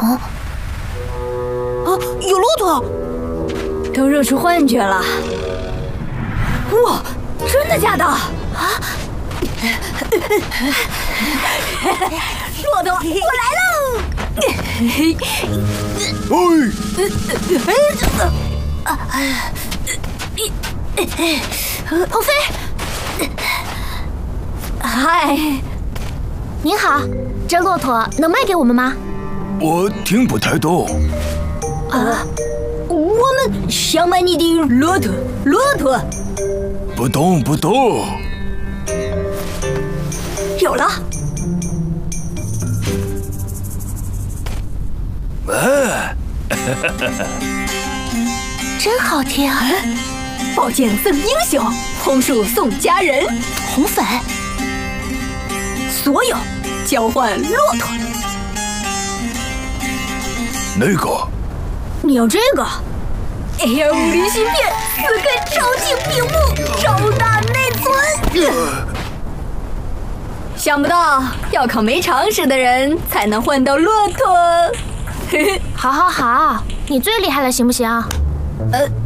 有骆驼！ 都热出幻觉了。哇，真的假的？啊！骆驼，我来喽！鹏飞，嗨， 您好，这骆驼能卖给我们吗？ 我听不太懂。 我们想买你的骆驼， 不懂。 有了。 真好听。 宝剑赠英雄，红薯送佳人， 红粉。 所有交换骆驼。 那个。 你要这个 ？AR 50芯片，4K 超清屏幕，超大内存。想不到要靠没常识的人才能换到骆驼。 好，你最厉害了，行不行？